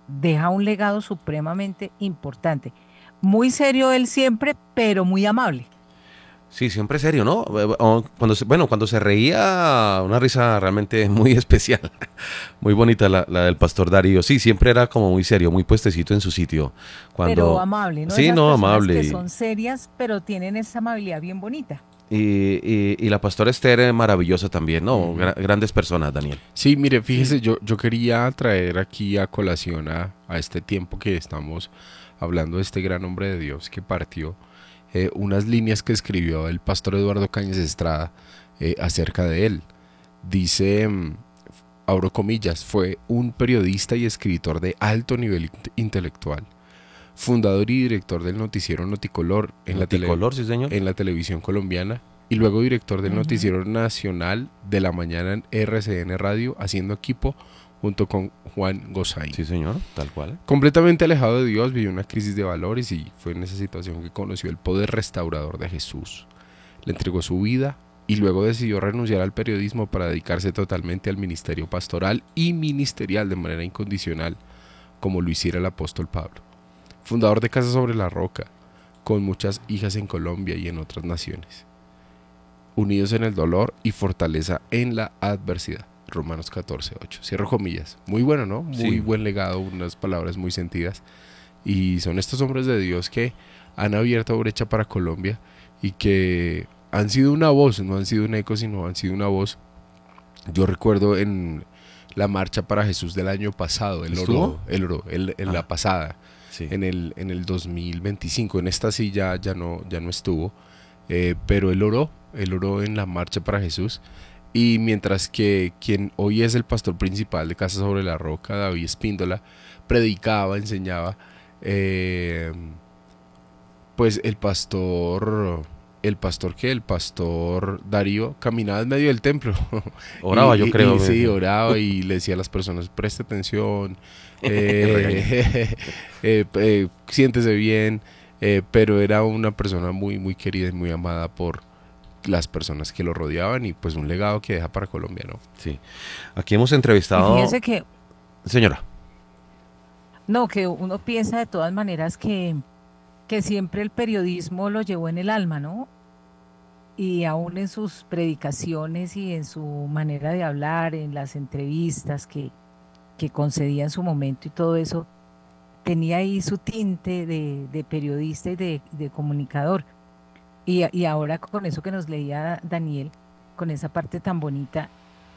deja un legado supremamente importante. Muy serio él siempre, pero muy amable. Sí, siempre serio, ¿no? Cuando se reía, una risa realmente muy especial, muy bonita la del pastor Darío. Sí, siempre era como muy serio, muy puestecito en su sitio. Pero Cuando, amable, ¿no? sí, Esas no, personas amable. que son serias, pero tienen esa amabilidad bien bonita. Y la pastora Esther, maravillosa también, ¿no? Ujú. Grandes personas, Daniel. Sí, mire, Sí. fíjese, yo quería traer aquí a colación a este tiempo que estamos hablando de este gran hombre de Dios que partió, unas líneas que escribió el pastor Eduardo Cañas Estrada acerca de él. Dice, abro comillas, fue un periodista y escritor de alto nivel intelectual, fundador y director del noticiero Noticolor Noticolor, sí, señor. en la televisión colombiana y luego director del Ujú. noticiero nacional de la mañana en RCN Radio, haciendo equipo junto con Juan Gosaín. Sí, señor, tal cual. Completamente alejado de Dios, vivió una crisis de valores y fue en esa situación que conoció el poder restaurador de Jesús. Le entregó su vida y luego decidió renunciar al periodismo para dedicarse totalmente al ministerio pastoral y ministerial de manera incondicional, como lo hiciera el apóstol Pablo. Fundador de Casa sobre la Roca, con muchas hijas en Colombia y en otras naciones. Unidos en el dolor y fortaleza en la adversidad. Romanos 14:8. Cierro comillas. Muy bueno, ¿no? Muy Sí, buen legado, unas palabras muy sentidas. Y son estos hombres de Dios que han abierto brecha para Colombia y que han sido una voz, no han sido un eco, sino han sido una voz. Yo recuerdo en la marcha para Jesús del año pasado, ¿estuvo? en la Ah, pasada, sí. en el 2025. En esta sí ya no estuvo, pero él oró en la marcha para Jesús. Y mientras que quien hoy es el pastor principal de Casa sobre la Roca, David Espíndola, predicaba, enseñaba, eh, pues el pastor Darío caminaba en medio del templo Oraba, yo creo. y sí, oraba y le decía a las personas, preste atención, Regaña. siéntese bien, pero era una persona muy, muy querida y muy amada por las personas que lo rodeaban y pues un legado que deja para Colombia, ¿no? Sí. Aquí hemos Y entrevistado, fíjese que, señora. no, que uno piensa de todas maneras que siempre el periodismo lo llevó en el alma, ¿no? Y aún en sus predicaciones y en su manera de hablar, en las entrevistas que concedía en su momento y todo eso, tenía ahí su tinte de periodista y de comunicador. Y ahora con eso que nos leía Daniel, con esa parte tan bonita,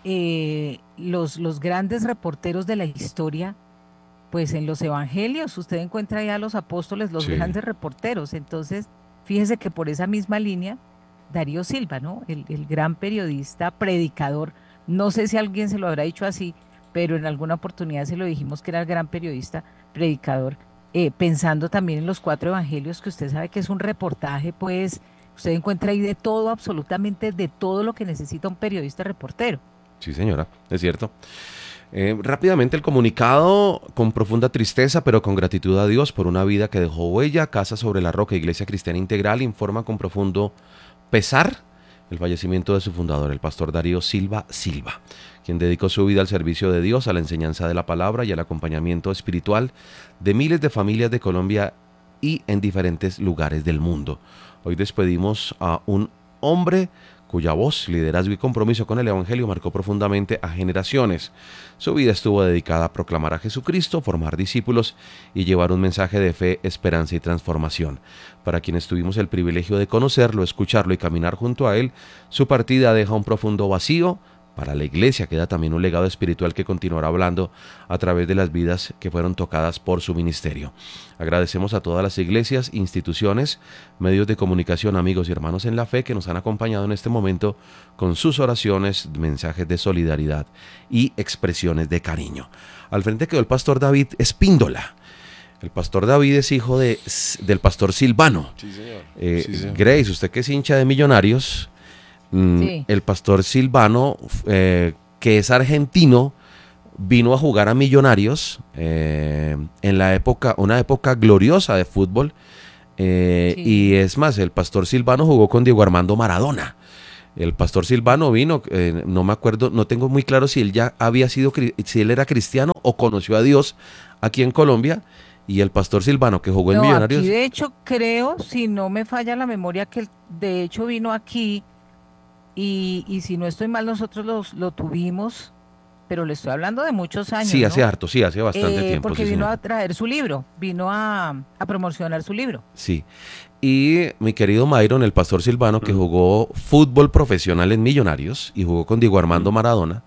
los grandes reporteros de la historia, pues en los evangelios usted encuentra ya a los apóstoles, los Sí. grandes reporteros. Entonces, fíjese que por esa misma línea, Darío Silva, ¿no? El gran periodista, predicador, no sé si alguien se lo habrá dicho así, pero en alguna oportunidad se lo dijimos que era el gran periodista, predicador, pensando también en los cuatro evangelios, que usted sabe que es un reportaje, pues usted encuentra ahí de todo, absolutamente de todo lo que necesita un periodista reportero. Sí, señora, es cierto. Rápidamente el comunicado, con profunda tristeza, pero con gratitud a Dios por una vida que dejó huella. Casa sobre la Roca, Iglesia Cristiana Integral, informa con profundo pesar el fallecimiento de su fundador, el pastor Darío Silva, quien dedicó su vida al servicio de Dios, a la enseñanza de la palabra y al acompañamiento espiritual de miles de familias de Colombia y en diferentes lugares del mundo. Hoy despedimos a un hombre cuya voz, liderazgo y compromiso con el Evangelio marcó profundamente a generaciones. Su vida estuvo dedicada a proclamar a Jesucristo, formar discípulos y llevar un mensaje de fe, esperanza y transformación. Para quienes tuvimos el privilegio de conocerlo, escucharlo y caminar junto a él, su partida deja un profundo vacío. Para la iglesia queda también un legado espiritual que continuará hablando a través de las vidas que fueron tocadas por su ministerio. Agradecemos a todas las iglesias, instituciones, medios de comunicación, amigos y hermanos en la fe que nos han acompañado en este momento con sus oraciones, mensajes de solidaridad y expresiones de cariño. Al frente quedó el pastor David Espíndola. El pastor David es hijo del pastor Silvano. Sí, señor. Sí, señor. Grace, usted que es hincha de Millonarios, Sí, el pastor Silvano, que es argentino, vino a jugar a Millonarios en la época, una época gloriosa de fútbol. Y sí. es más, el pastor Silvano jugó con Diego Armando Maradona. El pastor Silvano vino, no me acuerdo, no tengo muy claro si él ya había sido, si él era cristiano o conoció a Dios aquí en Colombia. Y el pastor Silvano, que jugó en No, aquí Millonarios, de hecho creo, si no me falla la memoria, que él de hecho vino aquí y si no estoy mal, nosotros lo tuvimos, pero le estoy hablando de muchos sí, años, hace ¿no? harto, sí, hace bastante tiempo, Porque sí, vino a señora. traer su libro, vino a promocionar su libro. Sí. Y mi querido Myron, el pastor Silvano, que Mm, jugó fútbol profesional en Millonarios y jugó con Diego Armando mm. Maradona.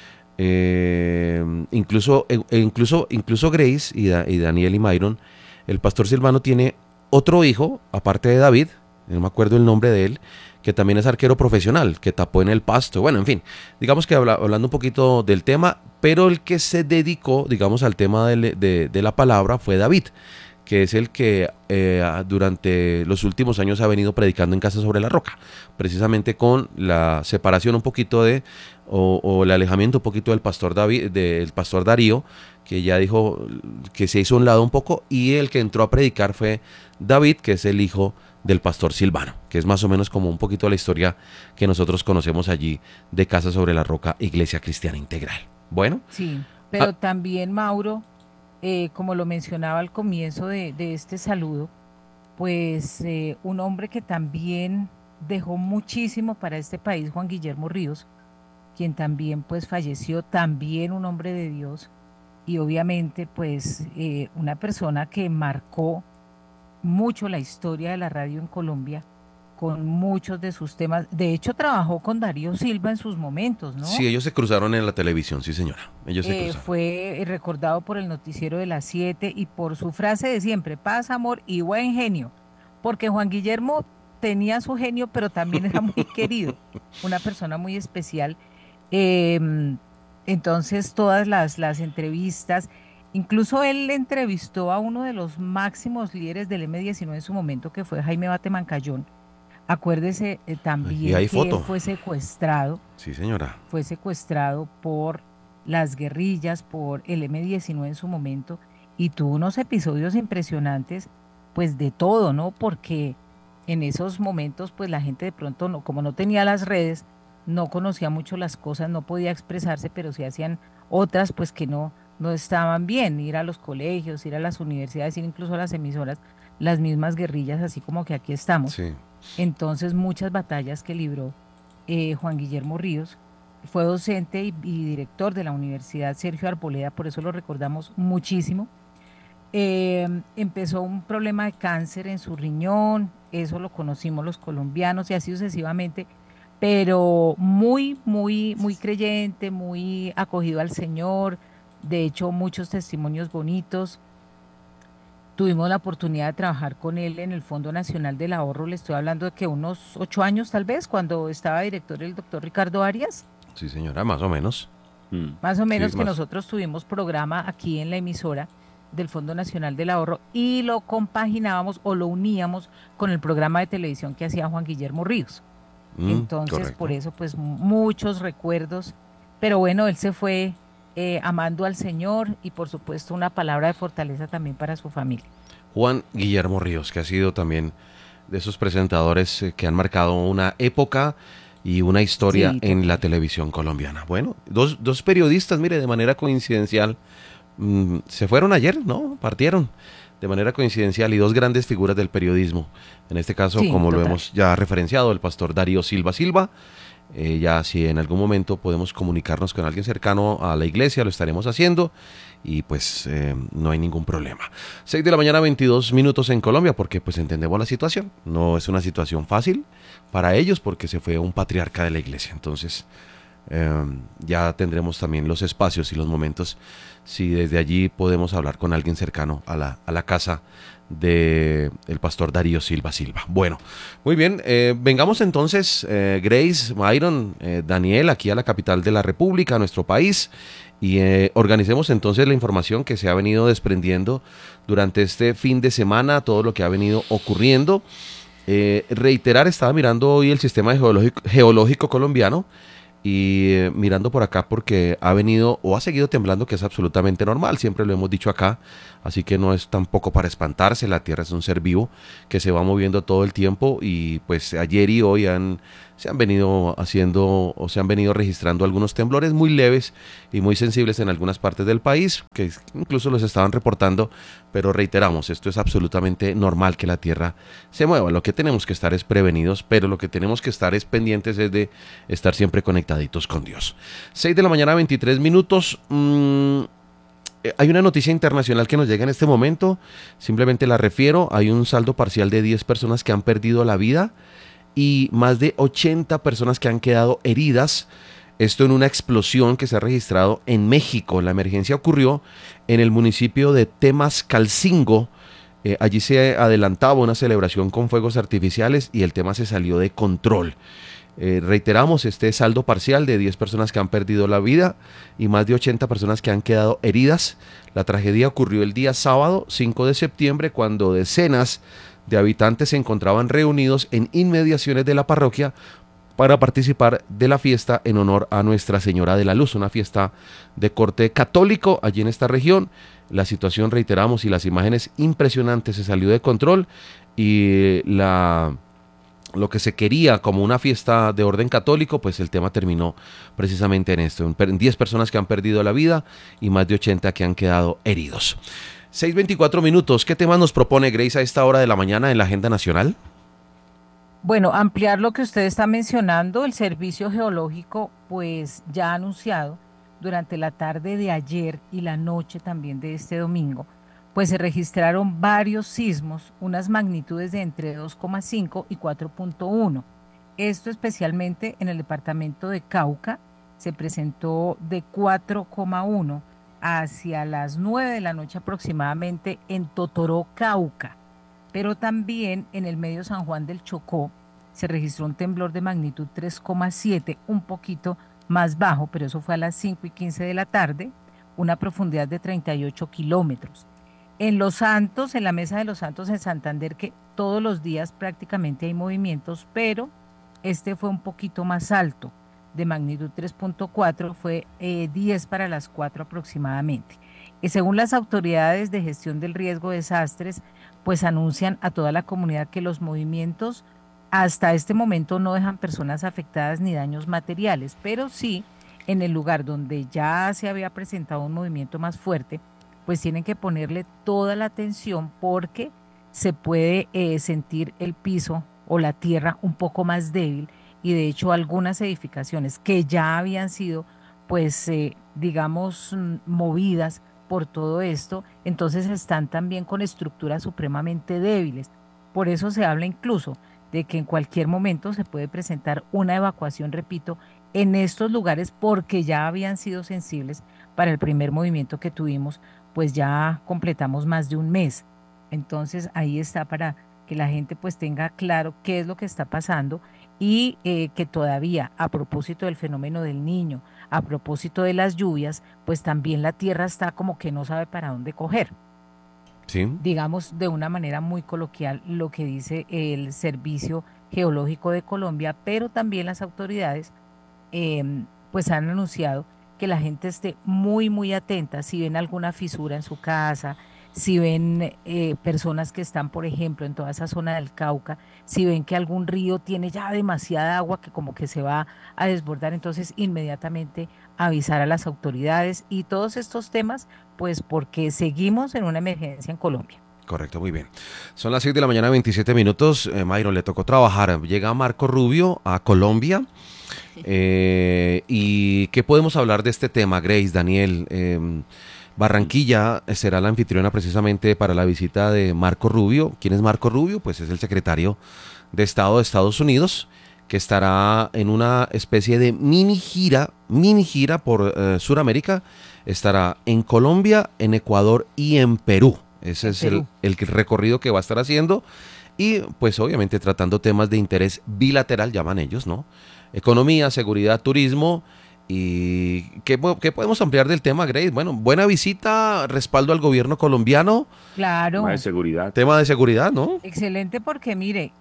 Incluso Grace y Daniel y Myron, el pastor Silvano tiene otro hijo, aparte de David, no me acuerdo el nombre de él, que también es arquero profesional, que tapó en el Pasto. Bueno, en fin, digamos que hablando un poquito del tema, pero el que se dedicó, digamos, al tema de la palabra fue David, que es el que durante los últimos años ha venido predicando en Casa sobre la Roca, precisamente con la separación un poquito o el alejamiento un poquito del pastor David, del pastor Darío, que ya dijo que se hizo a un lado un poco, y el que entró a predicar fue David, que es el hijo del pastor Silvano, que es más o menos como un poquito la historia que nosotros conocemos allí de Casa sobre la Roca, Iglesia Cristiana Integral. Bueno, Sí, ah, pero también Mauro, como lo mencionaba al comienzo de este saludo, pues un hombre que también dejó muchísimo para este país, Juan Guillermo Ríos, quien también pues falleció, también un hombre de Dios y obviamente pues una persona que marcó mucho la historia de la radio en Colombia con muchos de sus temas. De hecho, trabajó con Darío Silva en sus momentos, sí, ¿no? ellos se cruzaron en la televisión, sí señora, ellos se cruzaron. Fue recordado por el noticiero de las 7 y por su frase de siempre, paz, amor y buen genio, porque Juan Guillermo tenía su genio, pero también era muy querido, una persona muy especial. Em, entonces, todas las entrevistas, incluso él entrevistó a uno de los máximos líderes del M19 en su momento, que fue Jaime Bate Mancayón. Acuérdese Y también hay que él foto, sí señora. fue secuestrado por las guerrillas, por el M19 en su momento, y tuvo unos episodios impresionantes, pues de todo, ¿no? Porque en esos momentos, pues la gente de pronto, no, como no tenía las redes, no conocía mucho las cosas, no podía expresarse, pero sí hacían otras, pues que no estaban bien, ir a los colegios, ir a las universidades, ir incluso a las emisoras, las mismas guerrillas, así como que aquí estamos. Sí. Entonces, muchas batallas que libró Juan Guillermo Ríos. Fue docente y director de la Universidad Sergio Arboleda, por eso lo recordamos muchísimo. Empezó un problema de cáncer en su riñón, eso lo conocimos los colombianos y así sucesivamente, pero muy, muy, muy creyente, muy acogido al Señor, de hecho muchos testimonios bonitos. Tuvimos la oportunidad de trabajar con él en el Fondo Nacional del Ahorro, le estoy hablando de que unos 8 años tal vez, cuando estaba director el doctor Ricardo Arias, Sí, señora, más o menos. Mm. más o Sí, menos que más. nosotros tuvimos programa aquí en la emisora del Fondo Nacional del Ahorro y lo compaginábamos o lo uníamos con el programa de televisión que hacía Juan Guillermo Ríos. Entonces, por Correcto. eso, pues muchos recuerdos, pero bueno, él se fue amando al Señor y por supuesto una palabra de fortaleza también para su familia. Juan Guillermo Ríos, que ha sido también de esos presentadores que han marcado una época y una historia Sí, en la total. televisión colombiana. Bueno, dos periodistas, mire, de manera coincidencial, se fueron ayer, ¿no? Partieron de manera coincidencial y dos grandes figuras del periodismo. En este caso, Sí, como lo total. hemos ya referenciado, el pastor Darío Silva Silva. Ya si en algún momento podemos comunicarnos con alguien cercano a la iglesia, lo estaremos haciendo y pues no hay ningún problema. 6 de la mañana, 22 minutos en Colombia, porque pues entendemos la situación. No es una situación fácil para ellos porque se fue un patriarca de la iglesia. Entonces ya tendremos también los espacios y los momentos si desde allí podemos hablar con alguien cercano a la casa de el pastor Darío Silva Silva. Bueno, muy bien, vengamos entonces, Grace, Myron, Daniel, aquí a la capital de la República, a nuestro país, y organicemos entonces la información que se ha venido desprendiendo durante este fin de semana, todo lo que ha venido ocurriendo. Reiterar, estaba mirando hoy el sistema geológico colombiano. y mirando por acá porque ha venido o ha seguido temblando, que es absolutamente normal, siempre lo hemos dicho acá, así que no es tampoco para espantarse. La Tierra es un ser vivo que se va moviendo todo el tiempo y pues ayer y hoy se han venido haciendo o se han venido registrando algunos temblores muy leves y muy sensibles en algunas partes del país, que incluso los estaban reportando, pero reiteramos, esto es absolutamente normal que la Tierra se mueva. Lo que tenemos que estar es prevenidos, pero lo que tenemos que estar es pendientes es de estar siempre conectaditos con Dios. 6 de la mañana, 23 minutos. Hay una noticia internacional que nos llega en este momento, simplemente la refiero. Hay un saldo parcial de 10 personas que han perdido la vida y más de 80 personas que han quedado heridas. Esto en una explosión que se ha registrado en México. La emergencia ocurrió en el municipio de Temascalcingo. Allí se adelantaba una celebración con fuegos artificiales y el tema se salió de control. Reiteramos, este saldo parcial de 10 personas que han perdido la vida y más de 80 personas que han quedado heridas. La tragedia ocurrió el día sábado 5 de septiembre cuando decenas de habitantes se encontraban reunidos en inmediaciones de la parroquia para participar de la fiesta en honor a Nuestra Señora de la Luz, una fiesta de corte católico allí en esta región. La situación, reiteramos, y las imágenes impresionantes, se salió de control y lo que se quería como una fiesta de orden católico, pues el tema terminó precisamente en esto, en 10 personas que han perdido la vida y más de 80 que han quedado heridos. 6:24 minutos, ¿qué temas nos propone Grace a esta hora de la mañana en la agenda nacional? Bueno, ampliar lo que usted está mencionando, el Servicio Geológico pues ya ha anunciado durante la tarde de ayer y la noche también de este domingo, pues se registraron varios sismos, unas magnitudes de entre 2,5 y 4,1. Esto especialmente en el departamento de Cauca se presentó de 4,1 hacia las 9 de la noche aproximadamente en Totoró, Cauca, pero también en el medio San Juan del Chocó se registró un temblor de magnitud 3,7, un poquito más bajo, pero eso fue a las 5:15 de la tarde, una profundidad de 38 kilómetros. En Los Santos, en la Mesa de los Santos en Santander, que todos los días prácticamente hay movimientos, pero este fue un poquito más alto, de magnitud 3,4, fue 10 para las 4 aproximadamente. Y según las autoridades de gestión del riesgo de desastres, pues anuncian a toda la comunidad que los movimientos hasta este momento no dejan personas afectadas ni daños materiales, pero sí en el lugar donde ya se había presentado un movimiento más fuerte, pues tienen que ponerle toda la atención porque se puede sentir el piso o la tierra un poco más débil y de hecho algunas edificaciones que ya habían sido pues digamos movidas por todo esto, entonces están también con estructuras supremamente débiles. Por eso se habla incluso de que en cualquier momento se puede presentar una evacuación, repito, en estos lugares porque ya habían sido sensibles para el primer movimiento que tuvimos, pues ya completamos más de un mes. Entonces ahí está para que la gente pues tenga claro qué es lo que está pasando y que todavía a propósito del fenómeno del niño, a propósito de las lluvias, pues también la tierra está como que no sabe para dónde coger. Sí. Digamos de una manera muy coloquial lo que dice el Servicio Geológico de Colombia, pero también las autoridades pues han anunciado que la gente esté muy, muy atenta si ven alguna fisura en su casa, si ven personas que están, por ejemplo, en toda esa zona del Cauca, si ven que algún río tiene ya demasiada agua que como que se va a desbordar, entonces inmediatamente avisar a las autoridades y todos estos temas, pues porque seguimos en una emergencia en Colombia. Correcto, muy bien. Son las 6 de la mañana, 27 minutos. Mayro, le tocó trabajar. Llega Marco Rubio a Colombia. ¿Y qué podemos hablar de este tema, Grace, Daniel? Barranquilla será la anfitriona precisamente para la visita de Marco Rubio. ¿Quién es Marco Rubio? Pues es el secretario de Estado de Estados Unidos, que estará en una especie de mini gira por Sudamérica. Estará en Colombia, en Ecuador y en Perú. Ese es el recorrido que va a estar haciendo y pues obviamente tratando temas de interés bilateral, llaman ellos, ¿no? Economía, seguridad, turismo ¿Y qué podemos ampliar del tema, Grace? Bueno, buena visita, respaldo al gobierno colombiano, Tema de Claro, seguridad. tema de seguridad, ¿no? excelente porque mire,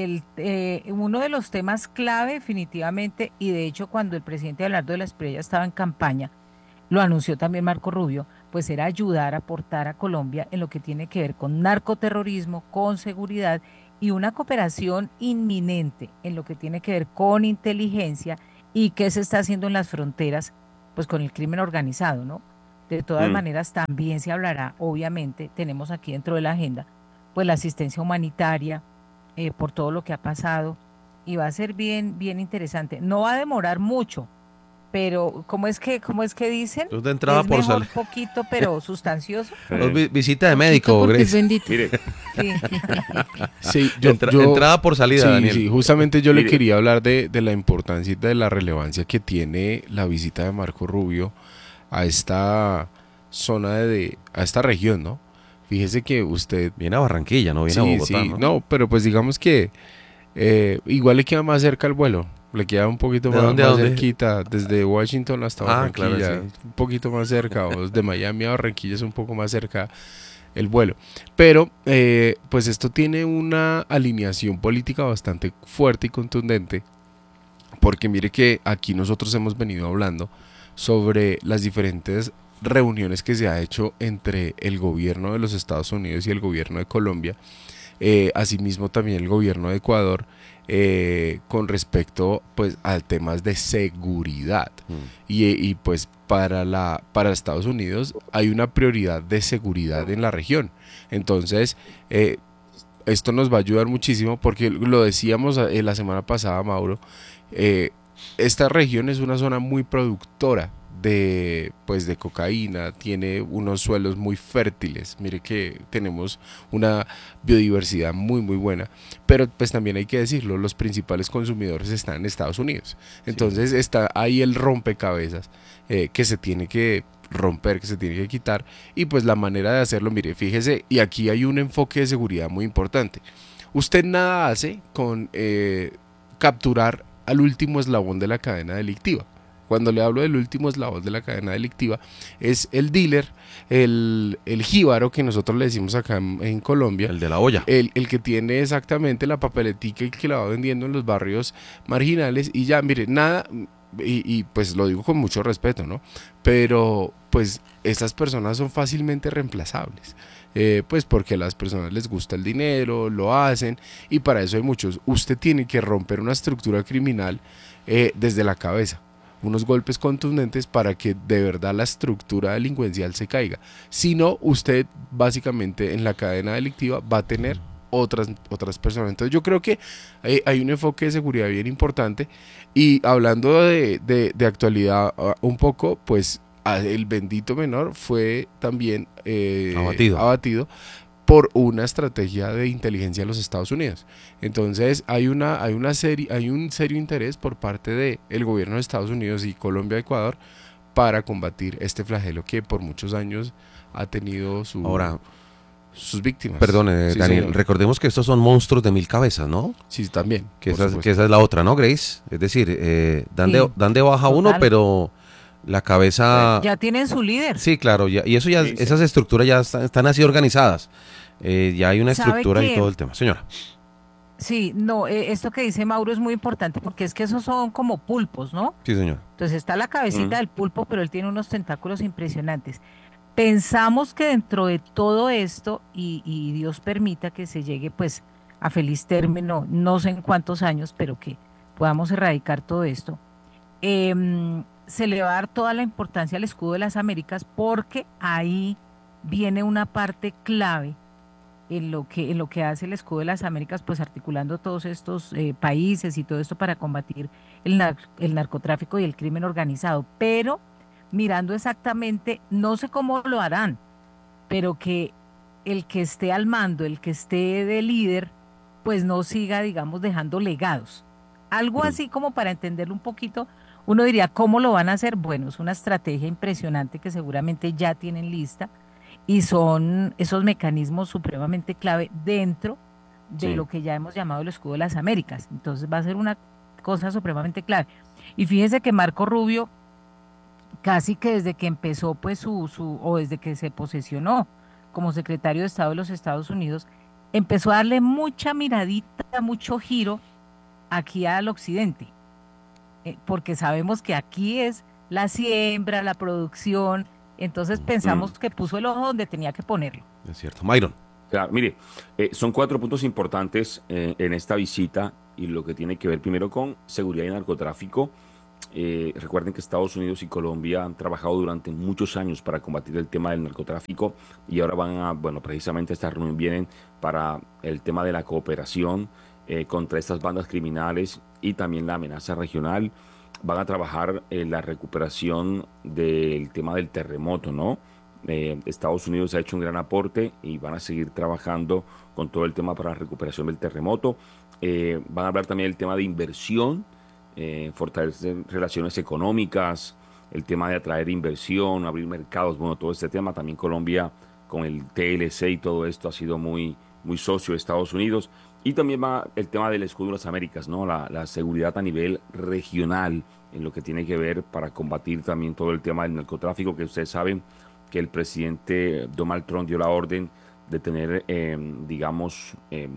uno de los temas clave definitivamente, y de hecho cuando el presidente Abelardo de la Espriella estaba en campaña, lo anunció también Marco Rubio, pues era ayudar, aportar a Colombia en lo que tiene que ver con narcoterrorismo, con seguridad y una cooperación inminente en lo que tiene que ver con inteligencia y qué se está haciendo en las fronteras, pues con el crimen organizado, ¿no? De todas Mm. maneras, también se hablará, obviamente, tenemos aquí dentro de la agenda, pues la asistencia humanitaria por todo lo que ha pasado y va a ser bien, bien interesante. No va a demorar mucho, pero cómo es que dicen? Es de Que entrada es por mejor salida. poquito, pero sustancioso. Visita de Poquito médico, porque es Grace. bendito. Mire, Sí. Sí, Entrada por salida, sí, Daniel. sí, justamente yo le Mire. quería hablar de la importancia y de la relevancia que tiene la visita de Marco Rubio a esta a esta región, ¿no? Fíjese que usted, Viene a Barranquilla, no viene a sí, Bogotá, sí, ¿no? no, pero pues digamos que igual le queda más cerca el vuelo, le queda un poquito ¿De más, dónde a más dónde? cerquita, desde Washington hasta Ah, Barranquilla, claro, sí. un poquito más cerca, o de Miami a Barranquilla es un poco más cerca el vuelo. Pero pues esto tiene una alineación política bastante fuerte y contundente, porque mire que aquí nosotros hemos venido hablando sobre las diferentes reuniones que se ha hecho entre el gobierno de los Estados Unidos y el gobierno de Colombia, asimismo también el gobierno de Ecuador, con respecto pues a temas de seguridad. Y pues para Estados Unidos hay una prioridad de seguridad en la región. Entonces, esto nos va a ayudar muchísimo porque lo decíamos la semana pasada, Mauro, esta región es una zona muy productora de cocaína, tiene unos suelos muy fértiles, mire que tenemos una biodiversidad muy muy buena, pero pues también hay que decirlo, los principales consumidores están en Estados Unidos, entonces está ahí el rompecabezas que se tiene que romper, que se tiene que quitar, y pues la manera de hacerlo, mire, fíjese, y aquí hay un enfoque de seguridad muy importante. Usted nada hace con capturar al último eslabón de la cadena delictiva. Cuando le hablo del último eslabón de la cadena delictiva, es el dealer, el jíbaro que nosotros le decimos acá en Colombia, El de la olla. el que tiene exactamente la papeletica y que la va vendiendo en los barrios marginales y ya, mire, nada, y pues lo digo con mucho respeto, ¿no? Pero pues estas personas son fácilmente reemplazables. Pues porque a las personas les gusta el dinero, lo hacen y para eso hay muchos. Usted tiene que romper una estructura criminal desde la cabeza, unos golpes contundentes para que de verdad la estructura delincuencial se caiga. Si no, usted básicamente en la cadena delictiva va a tener otras personas. Entonces yo creo que hay un enfoque de seguridad bien importante y hablando de actualidad un poco, pues el bendito menor fue también abatido por una estrategia de inteligencia de los Estados Unidos. Entonces hay un serio interés por parte del gobierno de Estados Unidos y Colombia, Ecuador, para combatir este flagelo que por muchos años ha tenido Ahora, sus víctimas. perdone, Sí, Daniel, señor. recordemos que estos son monstruos de 1000 cabezas, ¿no? Sí, también. Que por esa, supuesto. que esa es la otra, ¿no, Grace? Es decir, dan, Sí, dan de baja uno, total. pero la cabeza... Ya tienen su líder. Sí, claro, y eso ya, Sí, sí. esas estructuras ya están así organizadas. Ya hay una ¿Sabe estructura y qué? todo el tema. Señora. Sí, no, esto que dice Mauro es muy importante porque es que esos son como pulpos, ¿no? Sí, señor. Entonces está la cabecita Mm. del pulpo, pero él tiene unos tentáculos impresionantes. Pensamos que dentro de todo esto, y Dios permita que se llegue pues a feliz término, no sé en cuántos años, pero que podamos erradicar todo esto, se le va a dar toda la importancia al escudo de las Américas porque ahí viene una parte clave en lo que hace el escudo de las Américas, pues articulando todos estos países y todo esto para combatir el narcotráfico y el crimen organizado, pero mirando exactamente, no sé cómo lo harán, pero que el que esté al mando, el que esté de líder, pues no siga, digamos, dejando legados. Algo así como para entenderlo un poquito, uno diría, ¿cómo lo van a hacer? Bueno, es una estrategia impresionante que seguramente ya tienen lista y son esos mecanismos supremamente clave dentro de Sí. lo que ya hemos llamado el escudo de las Américas. Entonces va a ser una cosa supremamente clave. Y fíjense que Marco Rubio casi que desde que empezó, pues, o desde que se posesionó como secretario de Estado de los Estados Unidos, empezó a darle mucha miradita, mucho giro aquí al occidente, porque sabemos que aquí es la siembra, la producción, entonces Mm. pensamos que puso el ojo donde tenía que ponerlo. Es cierto. Myron. Claro, mire, son 4 puntos importantes en esta visita y lo que tiene que ver primero con seguridad y narcotráfico. Recuerden que Estados Unidos y Colombia han trabajado durante muchos años para combatir el tema del narcotráfico y ahora van a, bueno, precisamente esta reunión vienen para el tema de la cooperación contra estas bandas criminales y también la amenaza regional. Van a trabajar en la recuperación del tema del terremoto, ¿no? Estados Unidos ha hecho un gran aporte y van a seguir trabajando con todo el tema para la recuperación del terremoto. Van a hablar también del tema de inversión, fortalecer relaciones económicas, el tema de atraer inversión, abrir mercados, bueno, todo este tema. También Colombia con el TLC y todo esto ha sido muy socio de Estados Unidos. Y también va el tema del escudo de las Américas, ¿no? La seguridad a nivel regional en lo que tiene que ver para combatir también todo el tema del narcotráfico, que ustedes saben que el presidente Donald Trump dio la orden de tener, digamos,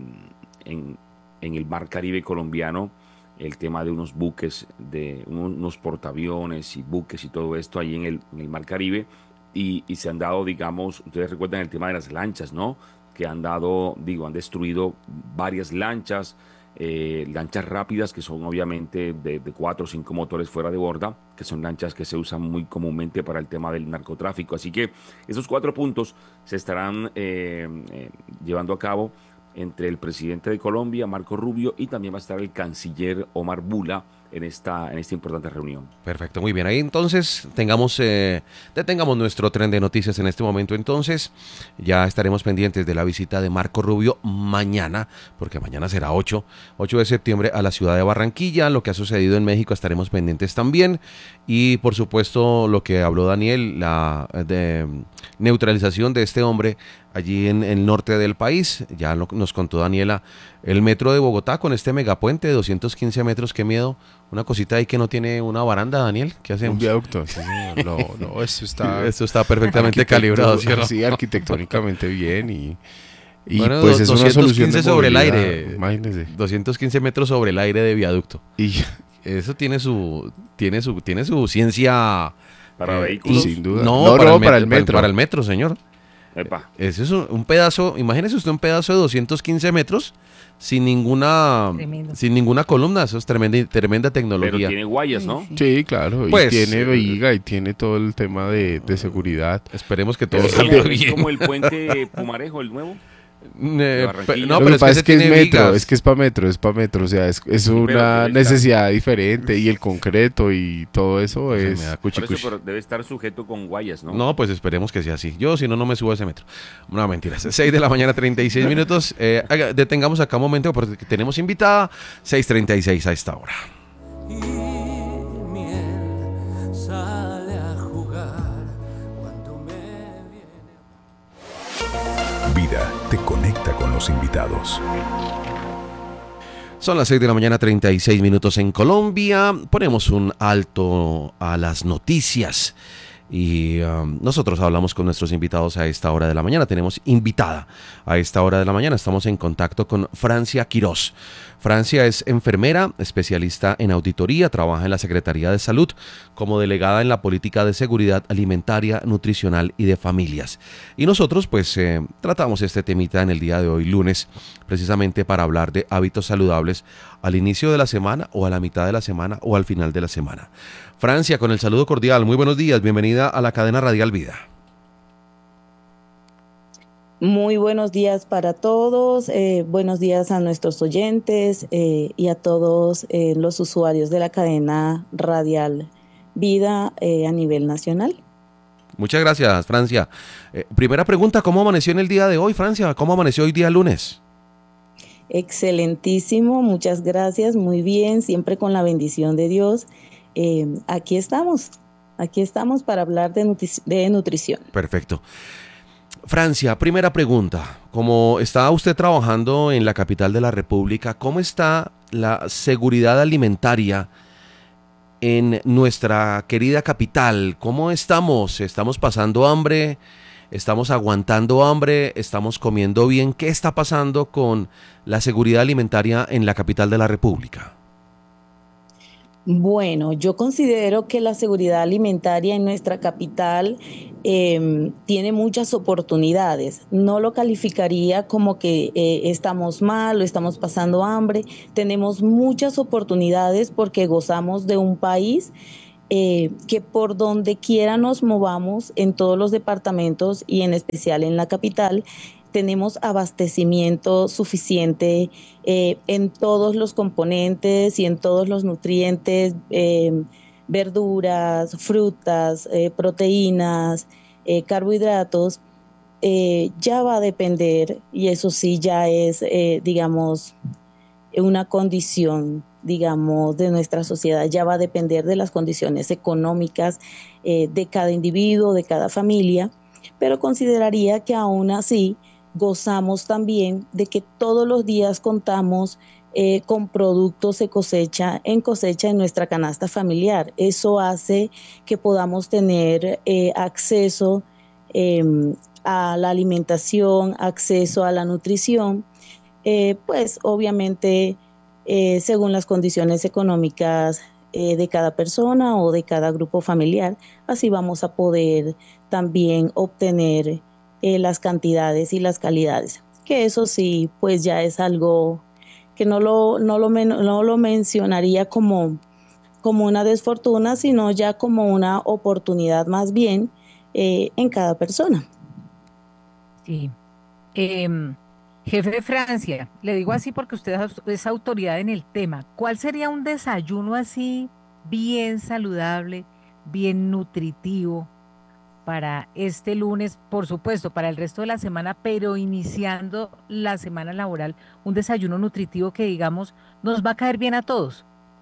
en el mar Caribe colombiano, el tema de unos buques, de unos portaaviones y buques y todo esto ahí en el mar Caribe. Y se han dado, digamos, ustedes recuerdan el tema de las lanchas, ¿no? Que han dado, digo, han destruido varias lanchas, lanchas rápidas que son obviamente de 4 o 5 motores fuera de borda, que son lanchas que se usan muy comúnmente para el tema del narcotráfico. Así que esos 4 puntos se estarán llevando a cabo entre el presidente de Colombia, Marco Rubio, y también va a estar el canciller Omar Bula en esta importante reunión. Perfecto, muy bien. Ahí entonces detengamos nuestro tren de noticias en este momento. Entonces ya estaremos pendientes de la visita de Marco Rubio mañana, porque mañana será 8 de septiembre a la ciudad de Barranquilla. Lo que ha sucedido en México estaremos pendientes también. Y por supuesto lo que habló Daniel, la de neutralización de este hombre allí en el norte del país. Ya nos contó Daniela, el metro de Bogotá con este megapuente de 215 metros, qué miedo. Una cosita ahí que no tiene una baranda, Daniel, ¿qué Un hacemos? viaducto, sí, señor. No, Esto está perfectamente calibrado, ¿cierto? Sí, arquitectónicamente bien y Bueno, pues es una solución 215 de sobre el movilidad, aire. imagínese. 215 metros sobre el aire de viaducto. Y Eso tiene su ciencia. Para vehículos, sin duda. No, Para el metro. Para el metro, señor. epa, Ese es un pedazo, imagínese usted un pedazo de 215 metros sin ninguna, Tremendo. sin ninguna columna. Eso es tremenda pero tecnología. tiene guayas, Sí, ¿no? sí. Sí, claro, Pues, y tiene viga y tiene todo el tema de seguridad. Esperemos que todo Es salga como, es bien. como el puente Pumarejo, el nuevo. Barranquilla. No, Lo pero que es pasa es ese que es tiene metro, vigas. es que es para metro, o sea, es pero una debe estar- necesidad diferente y el concreto y todo eso Se es... me da Por cuchi, eso, cuchi. pero debe estar sujeto con guayas, ¿no? No, pues esperemos que sea así. Yo, si no, no me subo a ese metro. No, mentiras. 6 de la mañana, 36 minutos. Detengamos acá un momento porque tenemos invitada. 6:36 a esta hora. Y miel sale a jugar cuando me viene. Vida te conecta con los invitados. Son las 6 de la mañana, 36 minutos en Colombia. Ponemos un alto a las noticias. Y nosotros hablamos con nuestros invitados a esta hora de la mañana. Tenemos invitada a esta hora de la mañana. Estamos en contacto con Francia Quirós. Francia es enfermera, especialista en auditoría, trabaja en la Secretaría de Salud como delegada en la política de seguridad alimentaria, nutricional y de familias. Y nosotros pues tratamos este temita en el día de hoy, lunes, precisamente para hablar de hábitos saludables al inicio de la semana o a la mitad de la semana o al final de la semana. Francia, con el saludo cordial, muy buenos días, bienvenida a la cadena Radial Vida. Muy buenos días para todos, buenos días a nuestros oyentes y a todos los usuarios de la cadena Radial Vida a nivel nacional. Muchas gracias, Francia. Primera pregunta, ¿cómo amaneció en el día de hoy, Francia? ¿Cómo amaneció hoy día lunes? Excelentísimo, muchas gracias, muy bien, siempre con la bendición de Dios. Aquí estamos para hablar de nutrición. Perfecto. Francia, primera pregunta. Como está usted trabajando en la capital de la República, ¿cómo está la seguridad alimentaria en nuestra querida capital. ¿Cómo estamos? ¿Estamos pasando hambre? ¿Estamos aguantando hambre? ¿Estamos comiendo bien? ¿Qué está pasando con la seguridad alimentaria en la capital de la República? Bueno, yo considero que la seguridad alimentaria en nuestra capital tiene muchas oportunidades. No lo calificaría como que estamos mal o estamos pasando hambre. Tenemos muchas oportunidades porque gozamos de un país que por donde quiera nos movamos, en todos los departamentos y en especial en la capital, tenemos abastecimiento suficiente en todos los componentes y en todos los nutrientes, verduras, frutas, proteínas, carbohidratos. Ya va a depender, y eso sí ya es, digamos, una condición, digamos, de nuestra sociedad. Ya va a depender de las condiciones económicas de cada individuo, de cada familia, pero consideraría que aún así gozamos también de que todos los días contamos con productos de cosecha en nuestra canasta familiar. Eso hace que podamos tener acceso a la alimentación, acceso a la nutrición, pues obviamente según las condiciones económicas de cada persona o de cada grupo familiar. Así vamos a poder también obtener las cantidades y las calidades, que eso sí, pues ya es algo que no lo mencionaría como una desfortuna, sino ya como una oportunidad más bien en cada persona. Sí. Em, Jefe de Francia, le digo así porque usted es autoridad en el tema. ¿Cuál sería un desayuno así bien saludable, bien nutritivo para este lunes, por supuesto, para el resto de la semana, pero iniciando la semana laboral, un desayuno nutritivo que digamos nos va a caer bien a todos?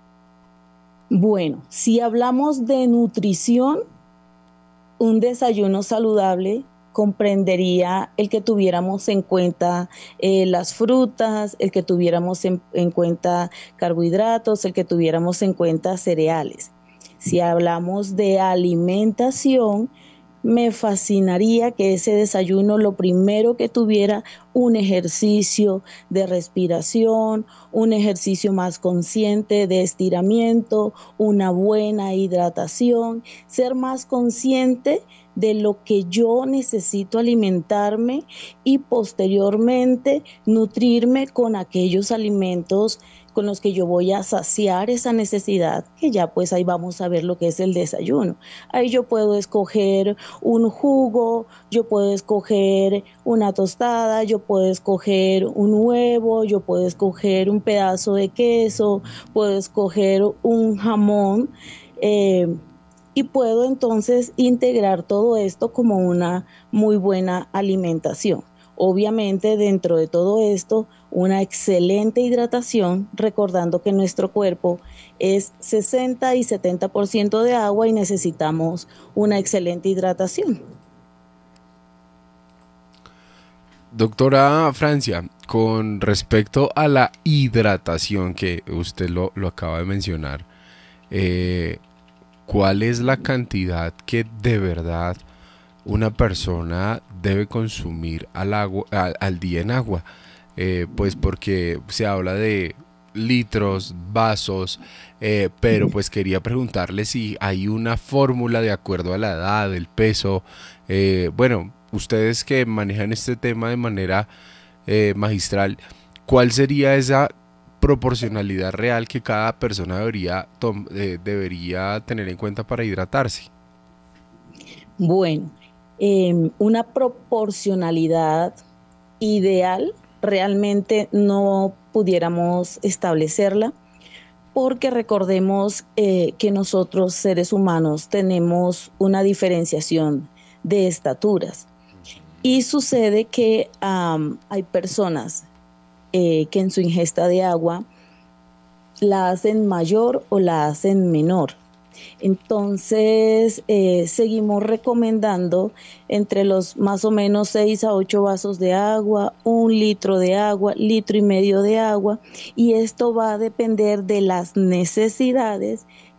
Bueno, si hablamos de nutrición, un desayuno saludable comprendería el que tuviéramos en cuenta las frutas, el que tuviéramos en cuenta carbohidratos, el que tuviéramos en cuenta cereales. Si hablamos de alimentación, me fascinaría que ese desayuno lo primero que tuviera un ejercicio de respiración, un ejercicio más consciente de estiramiento, una buena hidratación, ser más consciente de lo que yo necesito alimentarme y posteriormente nutrirme con aquellos alimentos con los que yo voy a saciar esa necesidad, que ya pues ahí vamos a ver lo que es el desayuno. Ahí yo puedo escoger un jugo, yo puedo escoger una tostada, yo puedo escoger un huevo, yo puedo escoger un pedazo de queso, puedo escoger un jamón, y puedo entonces integrar todo esto como una muy buena alimentación. Obviamente dentro de todo esto, una excelente hidratación, recordando que nuestro cuerpo es 60 y 70% de agua y necesitamos una excelente hidratación. Doctora Francia, con respecto a la hidratación que usted lo acaba de mencionar, ¿cuál es la cantidad que de verdad una persona debe consumir al día en agua? Pues porque se habla de litros, vasos, pero pues quería preguntarle si hay una fórmula de acuerdo a la edad, el peso. Bueno, ustedes que manejan este tema de manera magistral, ¿cuál sería esa proporcionalidad real que cada persona debería tener en cuenta para hidratarse? Bueno, una proporcionalidad ideal realmente no pudiéramos establecerla, porque recordemos que nosotros seres humanos tenemos una diferenciación de estaturas y sucede que hay personas que en su ingesta de agua la hacen mayor o la hacen menor. Entonces seguimos recomendando entre los más o menos 6 a 8 vasos de agua, 1 litro de agua, 1,5 litros de agua, y esto va a depender de las necesidades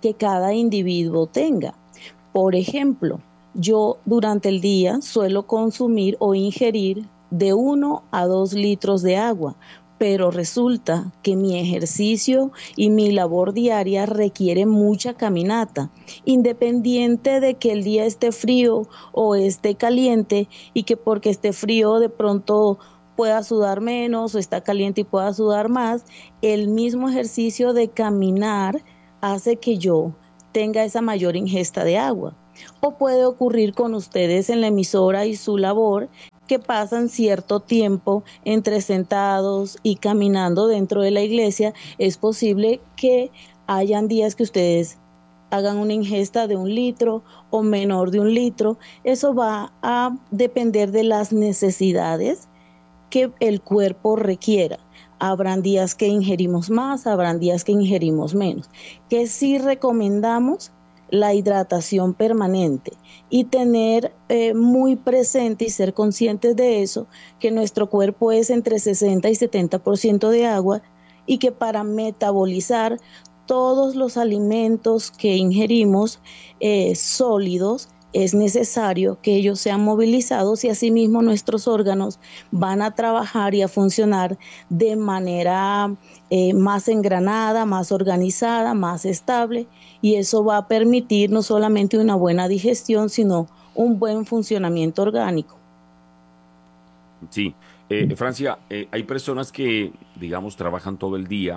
que cada individuo tenga. Por ejemplo, yo durante el día suelo consumir o ingerir de 1 a 2 litros de agua, pero resulta que mi ejercicio y mi labor diaria requiere mucha caminata, independiente de que el día esté frío o esté caliente, y que porque esté frío de pronto pueda sudar menos, o está caliente y pueda sudar más. El mismo ejercicio de caminar hace que yo tenga esa mayor ingesta de agua. O puede ocurrir con ustedes en la emisora y su labor, que pasan cierto tiempo entre sentados y caminando dentro de la iglesia. Es posible que hayan días que ustedes hagan una ingesta de 1 litro o menor de 1 litro. Eso va a depender de las necesidades que el cuerpo requiera. Habrán días que ingerimos más, habrán días que ingerimos menos. Que sí recomendamos la hidratación permanente y tener muy presente y ser conscientes de eso, que nuestro cuerpo es entre 60 y 70% de agua, y que para metabolizar todos los alimentos que ingerimos sólidos, es necesario que ellos sean movilizados, y asimismo nuestros órganos van a trabajar y a funcionar de manera más engranada, más organizada, más estable, y eso va a permitir no solamente una buena digestión, sino un buen funcionamiento orgánico. Sí, Francia, hay personas que, digamos, trabajan todo el día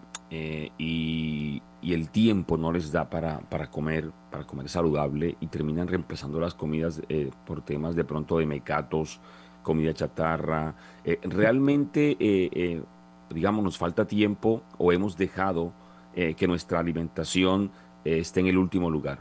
y el tiempo no les da para comer saludable, y terminan reemplazando las comidas por temas de pronto de mecatos, comida chatarra. Realmente, digamos, nos falta tiempo, o hemos dejado que nuestra alimentación esté en el último lugar.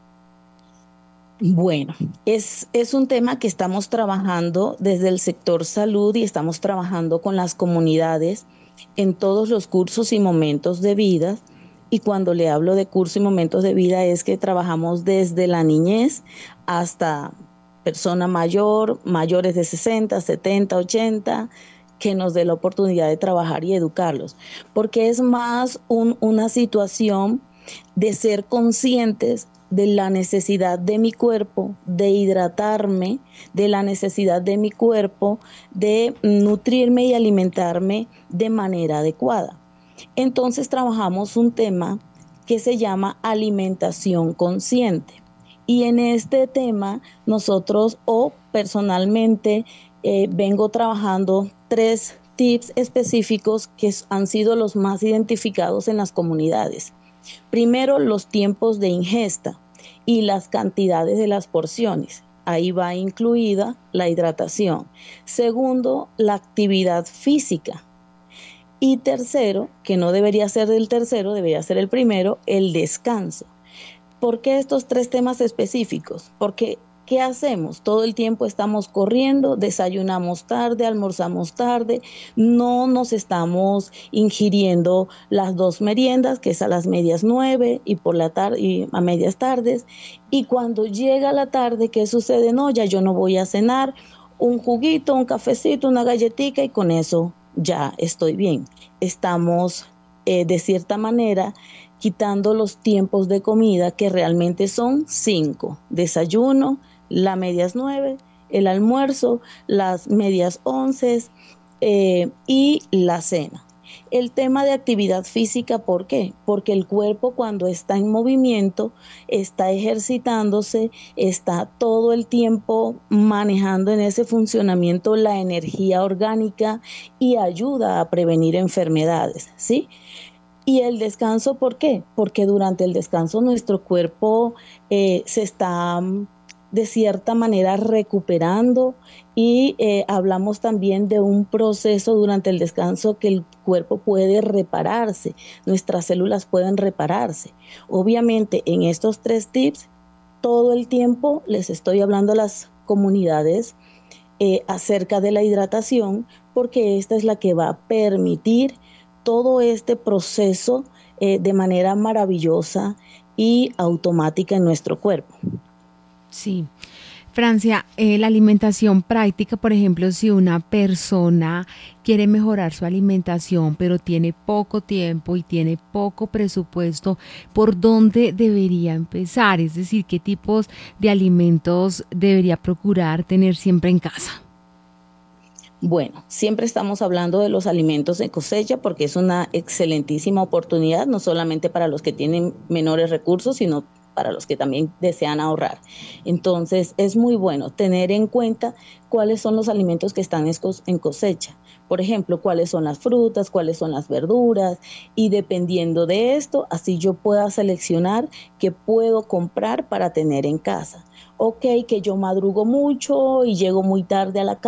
Bueno, es un tema que estamos trabajando desde el sector salud, y estamos trabajando con las comunidades en todos los cursos y momentos de vida. Y cuando le hablo de curso y momentos de vida, es que trabajamos desde la niñez hasta persona mayor, mayores de 60, 70, 80, que nos dé la oportunidad de trabajar y educarlos. Porque es más una situación de ser conscientes de la necesidad de mi cuerpo de hidratarme, de la necesidad de mi cuerpo de nutrirme y alimentarme de manera adecuada. Entonces trabajamos un tema que se llama alimentación consciente. Y en este tema nosotros, o personalmente, vengo trabajando 3 tips específicos que han sido los más identificados en las comunidades. Primero, los tiempos de ingesta y las cantidades de las porciones. Ahí va incluida la hidratación. Segundo, la actividad física. Y tercero, que no debería ser el tercero, debería ser el primero, el descanso. ¿Por qué estos 3 temas específicos? Porque ¿qué hacemos? Todo el tiempo estamos corriendo, desayunamos tarde, almorzamos tarde, no nos estamos ingiriendo las 2 meriendas, que es a las medias 9 y por la tarde y a medias tardes. Y cuando llega la tarde, ¿qué sucede? No, ya yo no voy a cenar, un juguito, un cafecito, una galletita, y con eso ya estoy bien. Estamos de cierta manera quitando los tiempos de comida, que realmente son 5: desayuno, las medias 9, el almuerzo, las medias 11 y la cena. El tema de actividad física, ¿por qué? Porque el cuerpo, cuando está en movimiento, está ejercitándose, está todo el tiempo manejando en ese funcionamiento la energía orgánica, y ayuda a prevenir enfermedades, ¿sí? Y el descanso, ¿por qué? Porque durante el descanso nuestro cuerpo se está de cierta manera recuperando, y hablamos también de un proceso durante el descanso que el cuerpo puede repararse, nuestras células pueden repararse. Obviamente en estos 3 tips todo el tiempo les estoy hablando a las comunidades acerca de la hidratación, porque esta es la que va a permitir todo este proceso de manera maravillosa y automática en nuestro cuerpo. Sí. Francia, la alimentación práctica, por ejemplo, si una persona quiere mejorar su alimentación, pero tiene poco tiempo y tiene poco presupuesto, ¿por dónde debería empezar? Es decir, ¿qué tipos de alimentos debería procurar tener siempre en casa? Bueno, siempre estamos hablando de los alimentos de cosecha porque es una excelentísima oportunidad, no solamente para los que tienen menores recursos, sino para los que también desean ahorrar. Entonces, es muy bueno tener en cuenta cuáles son los alimentos que están en cosecha. Por ejemplo, cuáles son las frutas, cuáles son las verduras, y dependiendo de esto, así yo pueda seleccionar qué puedo comprar para tener en casa. Ok, que yo madrugo mucho y llego muy tarde a la casa.